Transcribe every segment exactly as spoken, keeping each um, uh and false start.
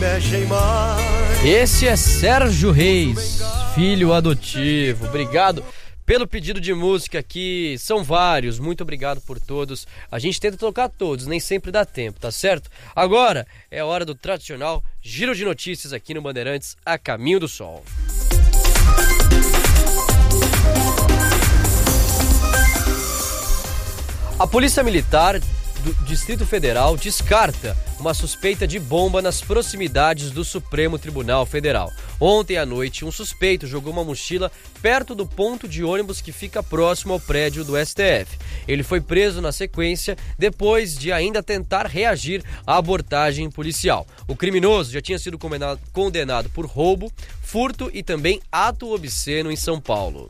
mexem mais. Esse é Sérgio Reis, filho adotivo. Obrigado pelo pedido de música aqui, são vários, muito obrigado por todos. A gente tenta tocar todos, nem sempre dá tempo, tá certo? Agora é a hora do tradicional giro de notícias aqui no Bandeirantes, a caminho do sol. A Polícia Militar do Distrito Federal descarta uma suspeita de bomba nas proximidades do Supremo Tribunal Federal. Ontem à noite, um suspeito jogou uma mochila perto do ponto de ônibus que fica próximo ao prédio do S T F. Ele foi preso na sequência, depois de ainda tentar reagir à abordagem policial. O criminoso já tinha sido condenado por roubo, furto e também ato obsceno em São Paulo.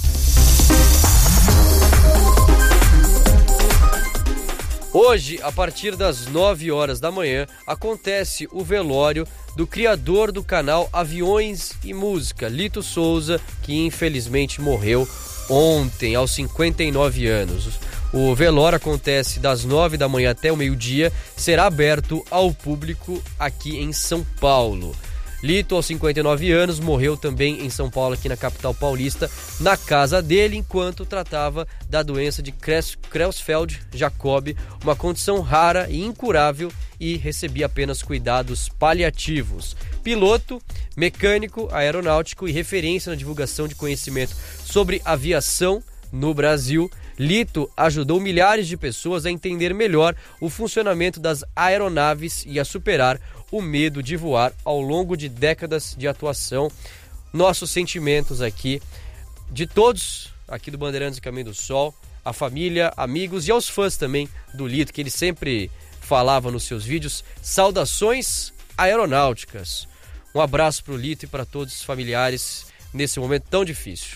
Hoje, a partir das nove horas da manhã, acontece o velório do criador do canal Aviões e Música, Lito Souza, que infelizmente morreu ontem, aos cinquenta e nove anos. O velório acontece das nove da manhã até o meio-dia, será aberto ao público aqui em São Paulo. Lito, aos cinquenta e nove anos, morreu também em São Paulo, aqui na capital paulista, na casa dele, enquanto tratava da doença de Creutzfeldt-Jakob, uma condição rara e incurável, e recebia apenas cuidados paliativos. Piloto, mecânico aeronáutico e referência na divulgação de conhecimento sobre aviação no Brasil, Lito ajudou milhares de pessoas a entender melhor o funcionamento das aeronaves e a superar o medo de voar ao longo de décadas de atuação. Nossos sentimentos aqui, de todos aqui do Bandeirantes e Caminho do Sol, a família, amigos e aos fãs também do Lito, que ele sempre falava nos seus vídeos, saudações aeronáuticas. Um abraço para o Lito e para todos os familiares nesse momento tão difícil.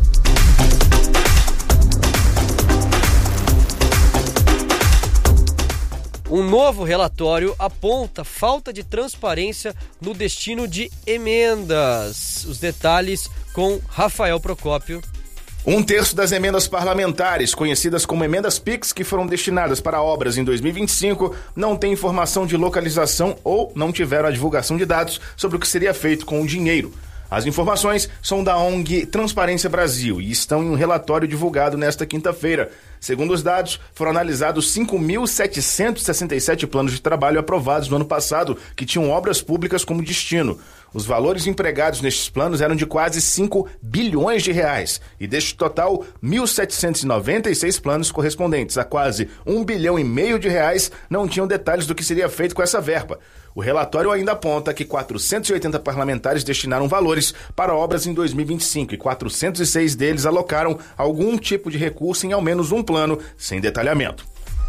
Um novo relatório aponta falta de transparência no destino de emendas. Os detalhes com Rafael Procópio. Um terço das emendas parlamentares, conhecidas como emendas Pix, que foram destinadas para obras em dois mil e vinte e cinco, não tem informação de localização ou não tiveram a divulgação de dados sobre o que seria feito com o dinheiro. As informações são da O N G Transparência Brasil e estão em um relatório divulgado nesta quinta-feira. Segundo os dados, foram analisados cinco mil setecentos e sessenta e sete planos de trabalho aprovados no ano passado, que tinham obras públicas como destino. Os valores empregados nestes planos eram de quase cinco bilhões de reais, e deste total, mil setecentos e noventa e seis planos correspondentes a quase um bilhão e meio de reais não tinham detalhes do que seria feito com essa verba. O relatório ainda aponta que quatrocentos e oitenta parlamentares destinaram valores para obras em dois mil e vinte e cinco e quatrocentos e seis deles alocaram algum tipo de recurso em ao menos um plano, sem detalhamento.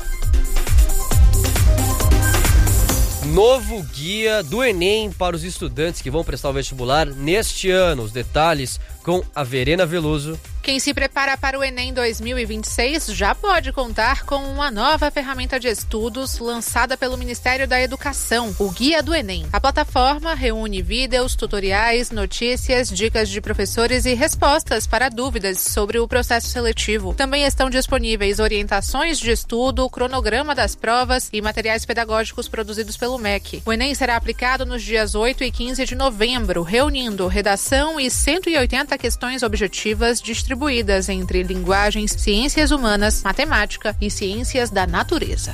Novo guia do Enem para os estudantes que vão prestar o vestibular neste ano. Os detalhes com a Verena Veloso. Quem se prepara para o Enem dois mil e vinte e seis já pode contar com uma nova ferramenta de estudos lançada pelo Ministério da Educação, o Guia do Enem. A plataforma reúne vídeos, tutoriais, notícias, dicas de professores e respostas para dúvidas sobre o processo seletivo. Também estão disponíveis orientações de estudo, cronograma das provas e materiais pedagógicos produzidos pelo M E C. O Enem será aplicado nos dias oito e quinze de novembro, reunindo redação e cento e oitenta questões objetivas distribuídas entre linguagens, ciências humanas, matemática e ciências da natureza.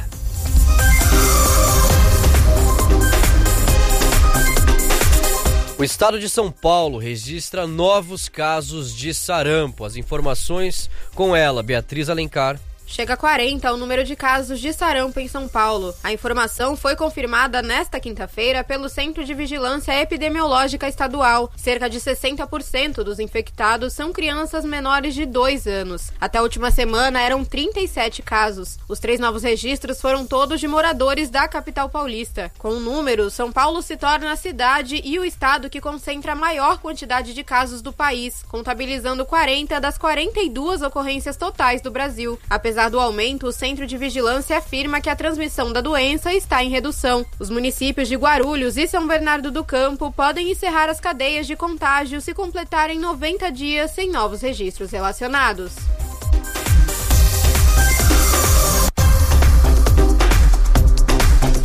O estado de São Paulo registra novos casos de sarampo. As informações com ela, Beatriz Alencar. Chega a quarenta o número de casos de sarampo em São Paulo. A informação foi confirmada nesta quinta-feira pelo Centro de Vigilância Epidemiológica Estadual. Cerca de sessenta por cento dos infectados são crianças menores de dois anos. Até a última semana eram trinta e sete casos. Os três novos registros foram todos de moradores da capital paulista. Com o número, São Paulo se torna a cidade e o estado que concentra a maior quantidade de casos do país, contabilizando quarenta das quarenta e duas ocorrências totais do Brasil. Apesar Apesar do aumento, o Centro de Vigilância afirma que a transmissão da doença está em redução. Os municípios de Guarulhos e São Bernardo do Campo podem encerrar as cadeias de contágio se completarem noventa dias sem novos registros relacionados.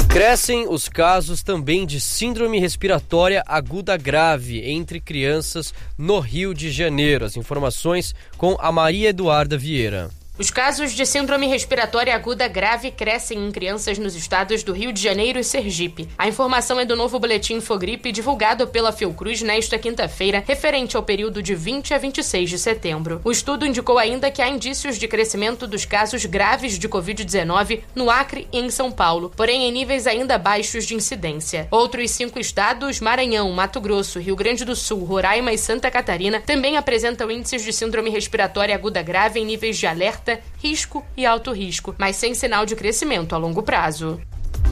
Crescem os casos também de síndrome respiratória aguda grave entre crianças no Rio de Janeiro. As informações com a Maria Eduarda Vieira. Os casos de síndrome respiratória aguda grave crescem em crianças nos estados do Rio de Janeiro e Sergipe. A informação é do novo boletim Infogripe divulgado pela Fiocruz nesta quinta-feira, referente ao período de vinte a vinte e seis de setembro. O estudo indicou ainda que há indícios de crescimento dos casos graves de covid dezenove no Acre e em São Paulo, porém em níveis ainda baixos de incidência. Outros cinco estados, Maranhão, Mato Grosso, Rio Grande do Sul, Roraima e Santa Catarina, também apresentam índices de síndrome respiratória aguda grave em níveis de alerta, risco e alto risco, mas sem sinal de crescimento a longo prazo.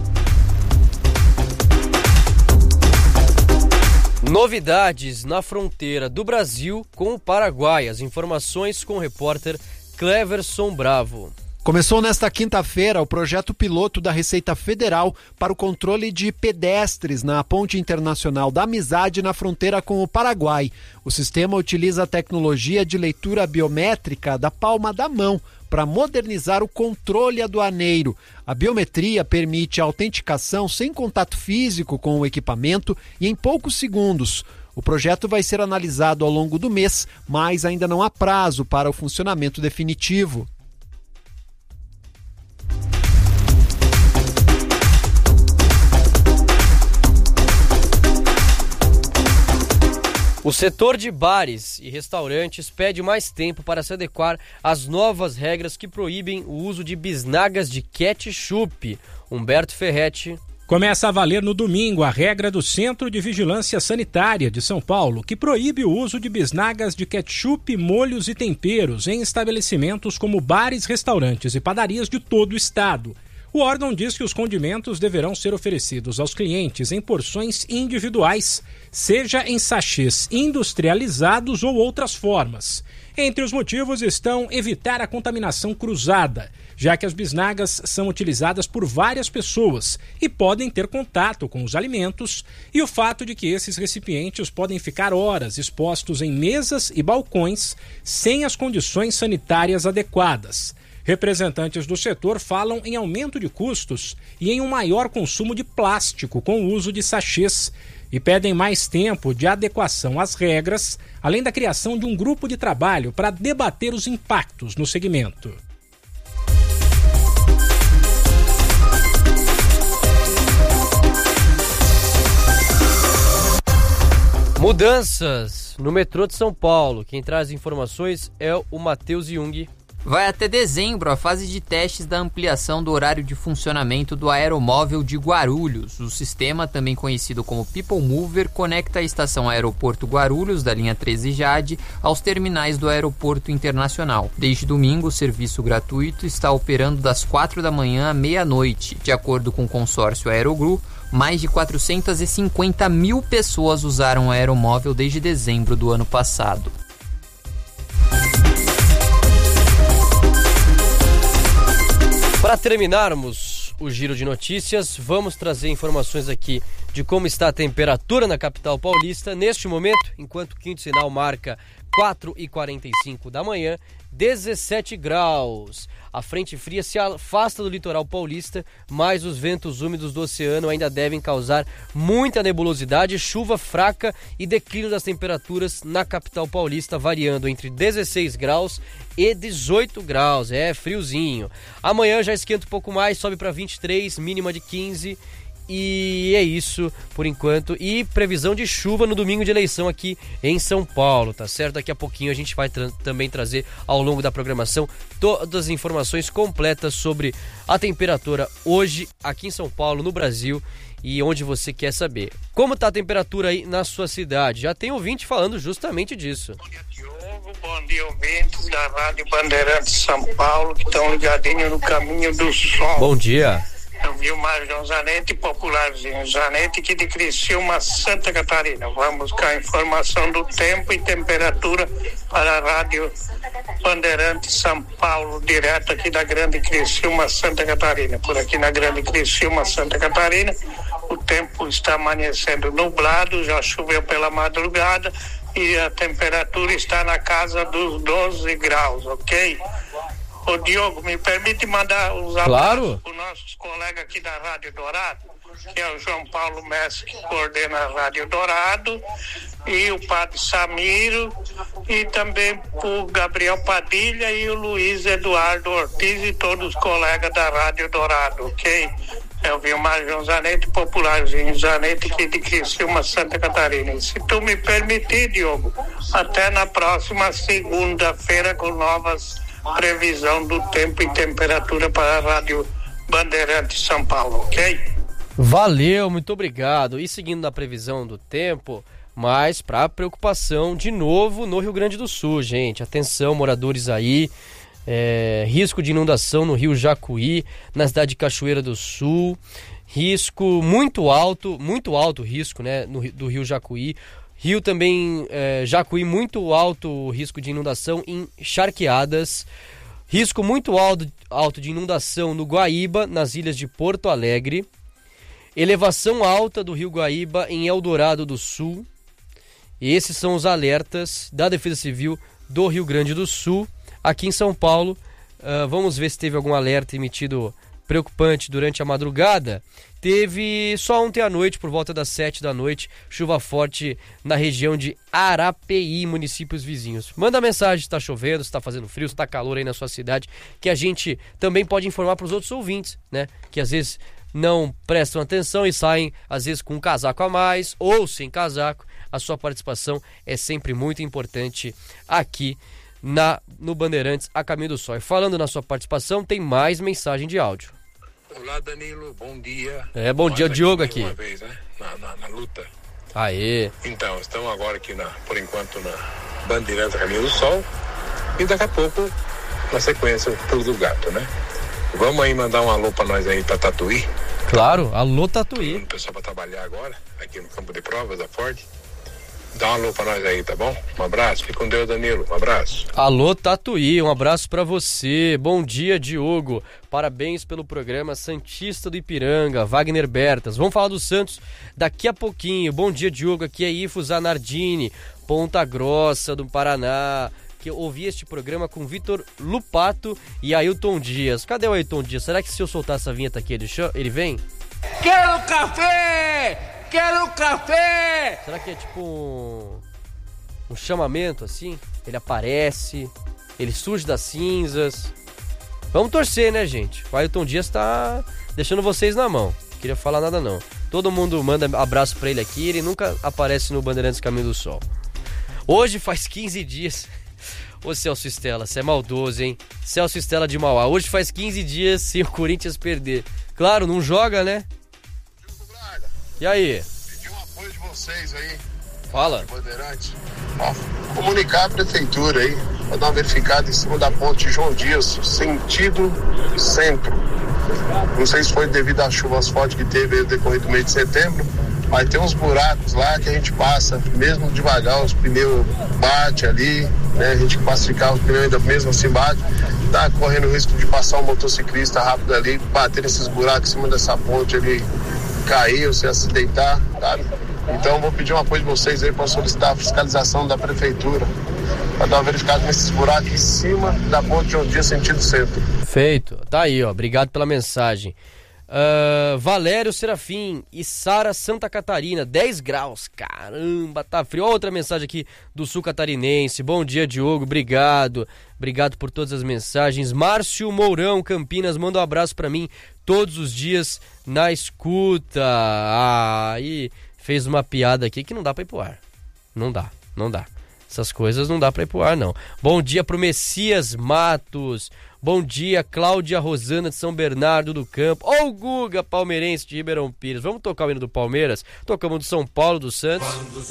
Novidades na fronteira do Brasil com o Paraguai. As informações com o repórter Cleverson Bravo. Começou nesta quinta-feira o projeto piloto da Receita Federal para o controle de pedestres na Ponte Internacional da Amizade na fronteira com o Paraguai. O sistema utiliza a tecnologia de leitura biométrica da palma da mão para modernizar o controle aduaneiro. A biometria permite a autenticação sem contato físico com o equipamento e em poucos segundos. O projeto vai ser analisado ao longo do mês, mas ainda não há prazo para o funcionamento definitivo. O setor de bares e restaurantes pede mais tempo para se adequar às novas regras que proíbem o uso de bisnagas de ketchup. Humberto Ferretti. Começa a valer no domingo a regra do Centro de Vigilância Sanitária de São Paulo, que proíbe o uso de bisnagas de ketchup, molhos e temperos em estabelecimentos como bares, restaurantes e padarias de todo o estado. O órgão diz que os condimentos deverão ser oferecidos aos clientes em porções individuais, seja em sachês industrializados ou outras formas. Entre os motivos estão evitar a contaminação cruzada, já que as bisnagas são utilizadas por várias pessoas e podem ter contato com os alimentos, e o fato de que esses recipientes podem ficar horas expostos em mesas e balcões sem as condições sanitárias adequadas. Representantes do setor falam em aumento de custos e em um maior consumo de plástico com o uso de sachês e pedem mais tempo de adequação às regras, além da criação de um grupo de trabalho para debater os impactos no segmento. Mudanças no metrô de São Paulo. Quem traz informações é o Matheus Jung. Vai até dezembro a fase de testes da ampliação do horário de funcionamento do aeromóvel de Guarulhos. O sistema, também conhecido como People Mover, conecta a estação Aeroporto Guarulhos, da linha treze Jade, aos terminais do Aeroporto Internacional. Desde domingo, o serviço gratuito está operando das quatro da manhã à meia-noite. De acordo com o consórcio Aerogru, mais de quatrocentas e cinquenta mil pessoas usaram o aeromóvel desde dezembro do ano passado. Para terminarmos o giro de notícias, vamos trazer informações aqui de como está a temperatura na capital paulista. Neste momento, enquanto o quinto sinal marca quatro e quarenta e cinco da manhã, dezessete graus. A frente fria se afasta do litoral paulista, mas os ventos úmidos do oceano ainda devem causar muita nebulosidade, chuva fraca e declínio das temperaturas na capital paulista, variando entre dezesseis graus e dezoito graus. É friozinho. Amanhã já esquenta um pouco mais, sobe para vinte e três, mínima de quinze. E é isso por enquanto. E previsão de chuva no domingo de eleição aqui em São Paulo, tá certo? Daqui a pouquinho a gente vai tra- também trazer ao longo da programação todas as informações completas sobre a temperatura hoje aqui em São Paulo, no Brasil, e onde você quer saber. Como tá a temperatura aí na sua cidade? Já tem ouvinte falando justamente disso. Bom dia, Diogo. Bom dia, ouvintes da Rádio Bandeirantes São Paulo, que estão ligadinhos no caminho do som. Bom dia. Eu vi o Marjão Zanetti, popularzinho Zanetti, que de Criciúma, Santa Catarina. Vamos buscar informação do tempo e temperatura para a Rádio Bandeirantes São Paulo, direto aqui da Grande Criciúma, Santa Catarina. Por aqui na Grande Criciúma, Santa Catarina, o tempo está amanhecendo nublado, já choveu pela madrugada e a temperatura está na casa dos doze graus, ok? Ô Diogo, me permite mandar os abraços Claro. para os nossos colegas aqui da Rádio Dourado? que é o João Paulo Messi, que coordena a Rádio Dourado, e o Padre Samiro, e também o Gabriel Padilha e o Luiz Eduardo Ortiz e todos os colegas da Rádio Dourado, ok? É o Vilmar João Zanetti, popularzinho Zanetti, aqui de Criciúma, Santa Catarina. E se tu me permitir, Diogo, até na próxima segunda-feira com novas previsão do tempo e temperatura para a Rádio Bandeirantes São Paulo, ok? Valeu, muito obrigado. E seguindo na previsão do tempo, mas para preocupação de novo no Rio Grande do Sul, gente. Atenção, moradores aí. É, risco de inundação no Rio Jacuí, na cidade de Cachoeira do Sul. Risco muito alto, muito alto risco, né, no, do Rio Jacuí. Rio também, é, Jacuí, muito alto risco de inundação em Charqueadas. Risco muito alto, alto de inundação no Guaíba, nas ilhas de Porto Alegre. Elevação alta do Rio Guaíba em Eldorado do Sul. Esses são os alertas da Defesa Civil do Rio Grande do Sul. Aqui em São Paulo, uh, vamos ver se teve algum alerta emitido preocupante durante a madrugada. Teve só ontem à noite, por volta das sete da noite, chuva forte na região de Arapeí, municípios vizinhos. Manda mensagem se está chovendo, se está fazendo frio, se está calor aí na sua cidade, que a gente também pode informar para os outros ouvintes, né? Que às vezes não prestam atenção e saem, às vezes, com um casaco a mais ou sem casaco. A sua participação é sempre muito importante aqui na, no Bandeirantes a Caminho do Sol. E falando na sua participação, tem mais mensagem de áudio. Olá, Danilo, bom dia. É, bom dia, Diogo aqui. Uma vez, né? na, na, na luta. Aê. Então, estamos agora aqui, na, por enquanto, na Bandeirantes a Caminho do Sol. E daqui a pouco, na sequência, Pulo do Gato, né? Vamos aí mandar um alô pra nós aí, pra Tatuí. Claro, alô Tatuí. O pessoal pra trabalhar agora, aqui no campo de provas da Ford. Dá um alô pra nós aí, tá bom? Um abraço, fica com Deus, Danilo, um abraço. Alô Tatuí, um abraço pra você. Bom dia, Diogo. Parabéns pelo programa Santista do Ipiranga, Wagner Bertas. Vamos falar do Santos daqui a pouquinho. Bom dia, Diogo, aqui é Ifo Zanardini, Ponta Grossa do Paraná. Que eu ouvi este programa com Vitor Lupato e Ailton Dias. Cadê o Ailton Dias? Será que se eu soltar essa vinheta aqui, ele, chama, ele vem? Quero café! Quero café! Será que é tipo um, um chamamento assim? Ele aparece, ele surge das cinzas. Vamos torcer, né, gente? O Ailton Dias tá deixando vocês na mão. Não queria falar nada, não. Todo mundo manda abraço pra ele aqui, ele nunca aparece no Bandeirantes Caminho do Sol. Hoje faz quinze dias... Ô Celso Stella, você é maldoso, hein? Celso Stella de Mauá, hoje faz quinze dias sem o Corinthians perder. Claro, não joga, né? E aí? Pedi um apoio de vocês aí. Fala. Bandeirantes. Ó, comunicar a prefeitura aí, pra dar uma verificada em cima da ponte João Dias, sentido centro. Não sei se foi devido às chuvas fortes que teve no decorrer do mês de setembro, mas tem uns buracos lá que a gente passa, mesmo devagar, os pneus bate ali, né? A gente passa de carro, os pneus ainda mesmo assim bate, tá correndo o risco de passar um motociclista rápido ali, bater nesses buracos em cima dessa ponte ali, cair ou se acidentar, sabe? Então vou pedir um apoio de vocês aí para solicitar a fiscalização da prefeitura, para dar uma verificada nesses buracos em cima da ponte de um dia sentido centro. Feito, tá aí, ó, obrigado pela mensagem. Uh, Valério Serafim e Sara Santa Catarina, dez graus, caramba, tá frio. Outra mensagem aqui do sul catarinense. Bom dia, Diogo, obrigado, obrigado por todas as mensagens. Márcio Mourão, Campinas, manda um abraço pra mim todos os dias na escuta. Ah, e fez uma piada aqui que não dá pra ir pro ar, não dá, não dá. Essas coisas não dá pra ir pro ar, não. Bom dia pro Messias Matos. Bom dia, Cláudia Rosana de São Bernardo do Campo. Ô, oh, Guga, palmeirense de Ribeirão Pires. Vamos tocar o hino do Palmeiras? Tocamos do São Paulo, do Santos.